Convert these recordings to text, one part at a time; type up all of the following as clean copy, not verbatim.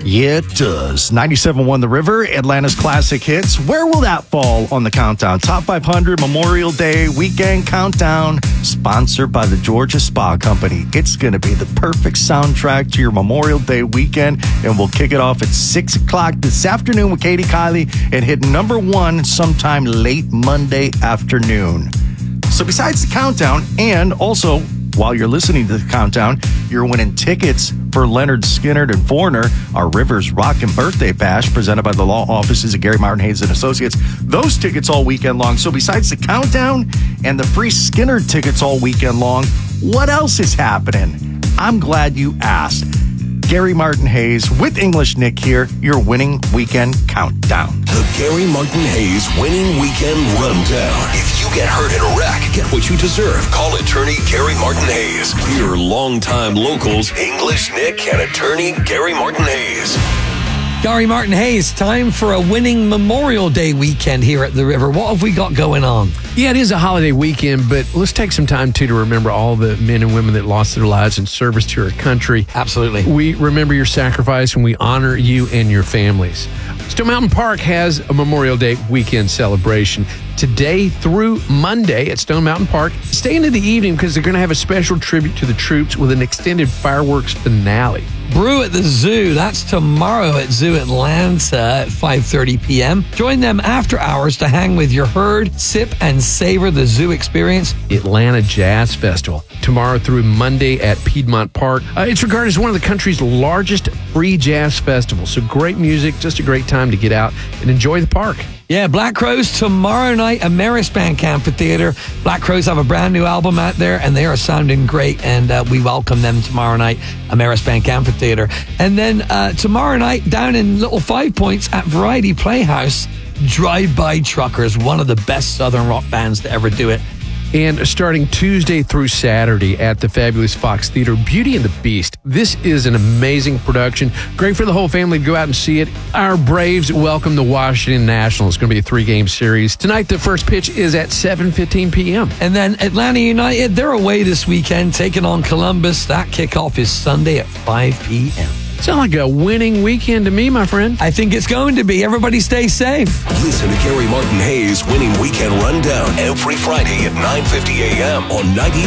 Yeah, it does. 97.1 The River, Atlanta's classic hits. Where will that fall on the countdown? Top 500 Memorial Day Weekend Countdown, sponsored by the Georgia Spa Company. It's going to be the perfect soundtrack to your Memorial Day weekend, and we'll kick it off at 6 o'clock this afternoon with Katie Kiley and hit number 1 sometime late Monday afternoon. So besides the countdown, and also while you're listening to the countdown, you're winning tickets for Leonard Skinner and Foreigner, our Rivers Rockin' Birthday Bash presented by the law offices of Gary Martin Hayes and Associates. Those tickets all weekend long. So besides the countdown and the free Skinner tickets all weekend long, what else is happening? I'm glad you asked. Gary Martin Hayes with English Nick here, your winning weekend countdown. The Gary Martin Hayes winning weekend rundown. If you get hurt in a wreck, get what you deserve. Call attorney Gary Martin Hayes. Your longtime locals, English Nick and attorney Gary Martin Hayes. Gary Martin Hayes, time for a winning Memorial Day weekend here at the River. What have we got going on? Yeah, it is a holiday weekend, but let's take some time, too, to remember all the men and women that lost their lives in service to our country. Absolutely. We remember your sacrifice and we honor you and your families. Stone Mountain Park has a Memorial Day weekend celebration today through Monday at Stone Mountain Park. Stay into the evening because they're going to have a special tribute to the troops with an extended fireworks finale. Brew at the Zoo. That's tomorrow at Zoo Atlanta at 5:30 p.m. Join them after hours to hang with your herd, sip and savor the zoo experience. Atlanta Jazz Festival tomorrow through Monday at Piedmont Park. It's regarded as one of the country's largest free jazz festivals. So great music, just a great time to get out and enjoy the park. Yeah, Black Crowes tomorrow night, Amerispank Amphitheater. Black Crowes have a brand new album out there, and they are sounding great, and we welcome them tomorrow night, Amerispank Amphitheater. And then tomorrow night, down in Little Five Points at Variety Playhouse, Drive-By Truckers, one of the best Southern rock bands to ever do it. And starting Tuesday through Saturday at the fabulous Fox Theater, Beauty and the Beast. This is an amazing production. Great for the whole family to go out and see it. Our Braves welcome the Washington Nationals. It's going to be a 3-game series. Tonight, the first pitch is at 7:15 p.m. And then Atlanta United, they're away this weekend, taking on Columbus. That kickoff is Sunday at 5 p.m. Sound like a winning weekend to me, my friend. I think it's going to be. Everybody stay safe. Listen to Gary Martin Hayes winning weekend rundown every Friday at 9:50 a.m. on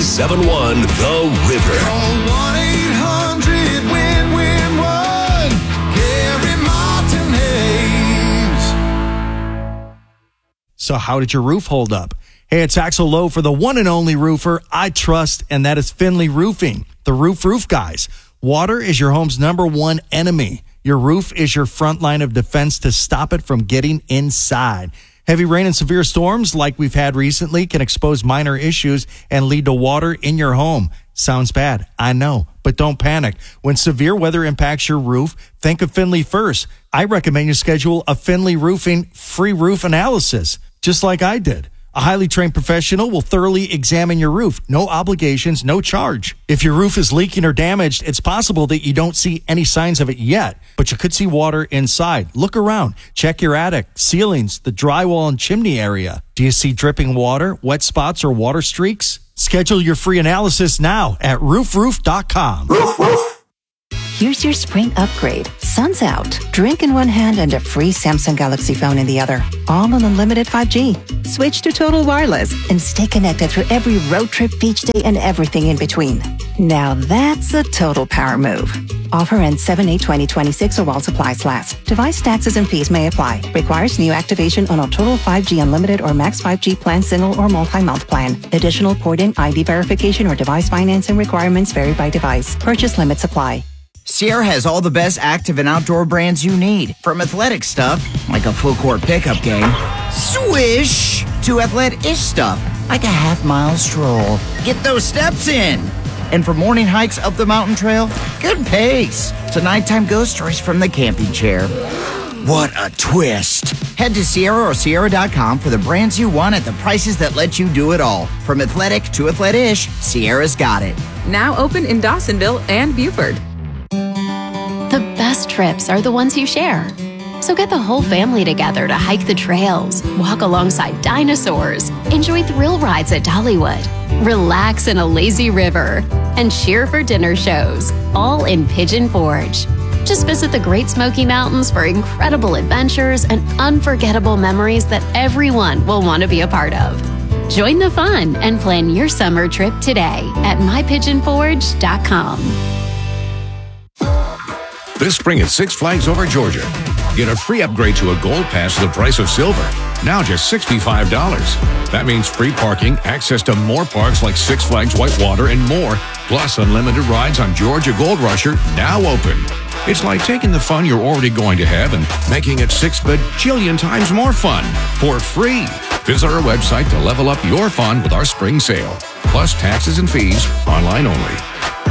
97.1 The River. Call 1-800-WIN-WIN-1. Gary Martin Hayes. So how did your roof hold up? Hey, it's Axel Lowe for the one and only roofer I trust, and that is Finley Roofing, the roof guys. Water is your home's number one enemy. Your roof is your front line of defense to stop it from getting inside. Heavy rain and severe storms like we've had recently can expose minor issues and lead to water in your home. Sounds bad, I know, but don't panic. When severe weather impacts your roof, think of Finley first. I recommend you schedule a Finley Roofing free roof analysis, just like I did. A highly trained professional will thoroughly examine your roof. No obligations, no charge. If your roof is leaking or damaged, it's possible that you don't see any signs of it yet, but you could see water inside. Look around. Check your attic, ceilings, the drywall and chimney area. Do you see dripping water, wet spots, or water streaks? Schedule your free analysis now at roofroof.com. Here's your spring upgrade. Sun's out. Drink in one hand and a free Samsung Galaxy phone in the other. All on unlimited 5G. Switch to Total Wireless and stay connected through every road trip, beach day, and everything in between. Now that's a total power move. Offer ends 7/8/2026 or while supplies last. Device taxes and fees may apply. Requires new activation on a Total 5G Unlimited or Max 5G plan, single or multi-month plan. Additional port-in ID verification or device financing requirements vary by device. Purchase limits apply. Sierra has all the best active and outdoor brands you need. From athletic stuff, like a full court pickup game, swish, to athletic-ish stuff, like a half-mile stroll. Get those steps in. And for morning hikes up the mountain trail, good pace. To nighttime ghost stories from the camping chair. What a twist. Head to Sierra or Sierra.com for the brands you want at the prices that let you do it all. From athletic to athletic-ish, Sierra's got it. Now open in Dawsonville and Buford. The best trips are the ones you share. So get the whole family together to hike the trails, walk alongside dinosaurs, enjoy thrill rides at Dollywood, relax in a lazy river, and cheer for dinner shows, all in Pigeon Forge. Just visit the Great Smoky Mountains for incredible adventures and unforgettable memories that everyone will want to be a part of. Join the fun and plan your summer trip today at mypigeonforge.com. This spring at Six Flags Over Georgia, get a free upgrade to a gold pass at the price of silver. Now just $65. That means free parking, access to more parks like Six Flags Whitewater and more, plus unlimited rides on Georgia Gold Rusher, now open. It's like taking the fun you're already going to have and making it 6 bajillion times more fun for free. Visit our website to level up your fun with our spring sale, plus taxes and fees, online only.